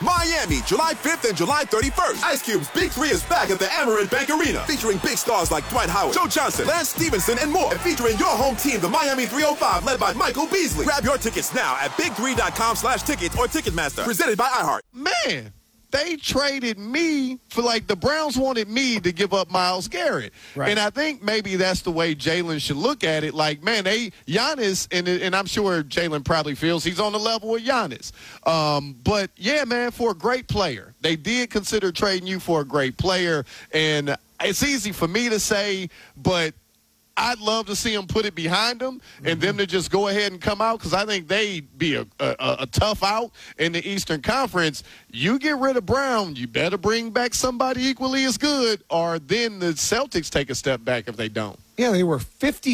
Miami, July 5th and July 31st. Ice Cube's Big 3 is back at the Amerant Bank Arena, featuring big stars like Dwight Howard, Joe Johnson, Lance Stevenson, and more. And featuring your home team, the Miami 305, led by Michael Beasley. Grab your tickets now at big3.com/tickets or Ticketmaster. Presented by iHeart. Man, they traded me for, like, the Browns wanted me to give up Myles Garrett. Right. And I think maybe that's the way Jalen should look at it. Like, man, Giannis, and I'm sure Jalen probably feels he's on the level with Giannis. But, yeah, man, for a great player. They did consider trading you for a great player. And it's easy for me to say, but I'd love to see them put it behind them and them to just go ahead and come out, because I think they'd be a tough out in the Eastern Conference. You get rid of Brown, you better bring back somebody equally as good, or then the Celtics take a step back if they don't. Yeah, they were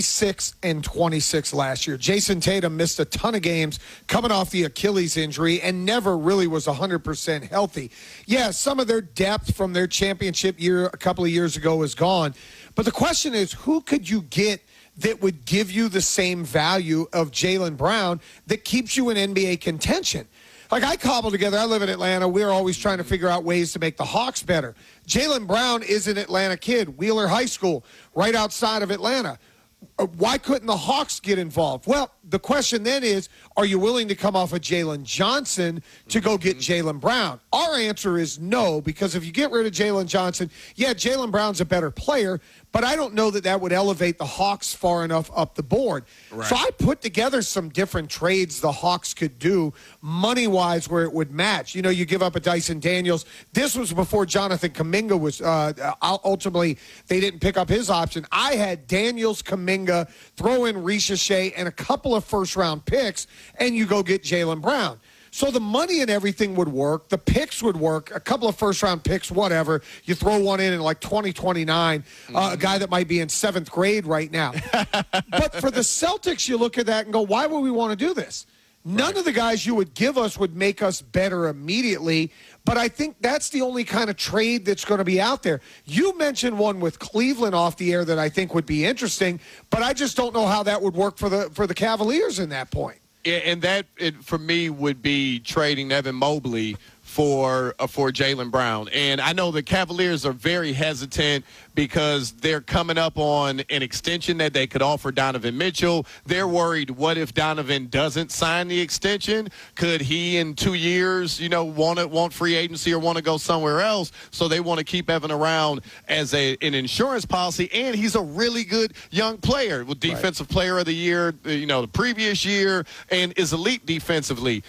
56-26 last year. Jason Tatum missed a ton of games coming off the Achilles injury and never really was 100% healthy. Yeah, some of their depth from their championship year a couple of years ago is gone. But the question is, who could you get that would give you the same value of Jaylen Brown that keeps you in NBA contention? Like, I cobble together, I live in Atlanta. We're always trying to figure out ways to make the Hawks better. Jaylen Brown is an Atlanta kid, Wheeler High School, right outside of Atlanta. Why couldn't the Hawks get involved? Well, the question then is, are you willing to come off of Jalen Johnson to go get Jaylen Brown? Our answer is no, because if you get rid of Jalen Johnson, yeah, Jaylen Brown's a better player, but I don't know that that would elevate the Hawks far enough up the board. Right. So I put together some different trades the Hawks could do money-wise where it would match. You know, you give up a Dyson Daniels. This was before Jonathan Kuminga was ultimately, they didn't pick up his option. I had Daniels, Kuminga, throw in Ricochet, and a couple of first-round picks, and you go get Jaylen Brown. So the money and everything would work. The picks would work. A couple of first-round picks, whatever. You throw one in like 2029, a guy that might be in 7th grade right now. But for the Celtics, you look at that and go, why would we want to do this? None of the guys you would give us would make us better immediately, but I think that's the only kind of trade that's going to be out there. You mentioned one with Cleveland off the air that I think would be interesting, but I just don't know how that would work for the Cavaliers in that point. And that, for me, would be trading Evan Mobley for Jaylen Brown. And I know the Cavaliers are very hesitant because they're coming up on an extension that they could offer Donovan Mitchell. They're worried, what if Donovan doesn't sign the extension? Could he in 2 years, want free agency or want to go somewhere else? So they want to keep Evan around as an insurance policy. And he's a really good young player with Defensive Player of the Year, the previous year, and is elite defensively.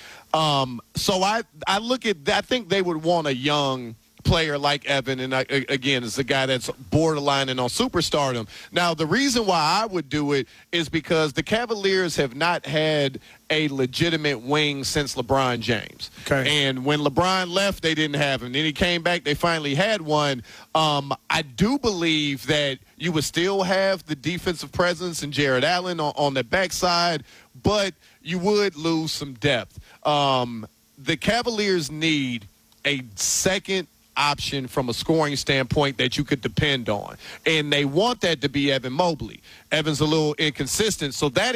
So I look at that. I think they would want a young player like Evan, and again, it's a guy that's borderlining on superstardom. Now, the reason why I would do it is because the Cavaliers have not had a legitimate wing since LeBron James. Okay. And when LeBron left, they didn't have him. Then he came back, they finally had one. I do believe that you would still have the defensive presence and Jared Allen on the backside, but you would lose some depth. The Cavaliers need a second option from a scoring standpoint that you could depend on, and they want that to be Evan Mobley. Evan's a little inconsistent, so that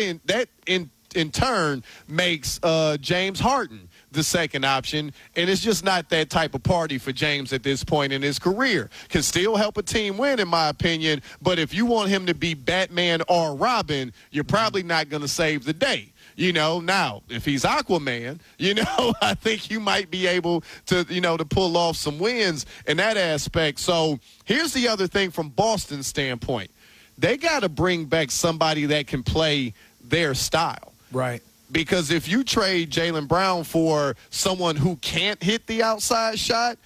in turn makes James Harden the second option, and it's just not that type of party for James at this point in his career. Can still help a team win, in my opinion, but if you want him to be Batman or Robin, you're probably not going to save the day. Now, if he's Aquaman, I think you might be able to, to pull off some wins in that aspect. So here's the other thing from Boston's standpoint. They got to bring back somebody that can play their style. Right. Because if you trade Jaylen Brown for someone who can't hit the outside shot,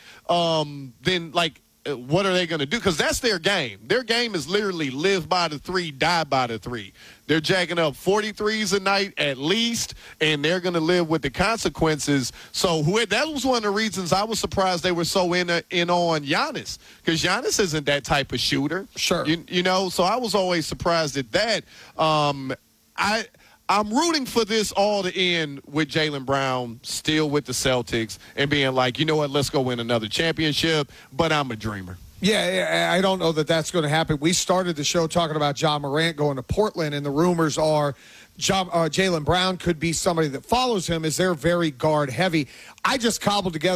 then, what are they going to do? Because that's their game. Their game is literally live by the three, die by the three. They're jacking up 43s a night at least, and they're going to live with the consequences. So that was one of the reasons I was surprised they were so in on Giannis, because Giannis isn't that type of shooter. Sure. So I was always surprised at that. I'm rooting for this all to end with Jaylen Brown still with the Celtics and being like, you know what, let's go win another championship, but I'm a dreamer. Yeah, I don't know that that's going to happen. We started the show talking about Ja Morant going to Portland, and the rumors are Jaylen Brown could be somebody that follows him as they're very guard heavy. I just cobbled together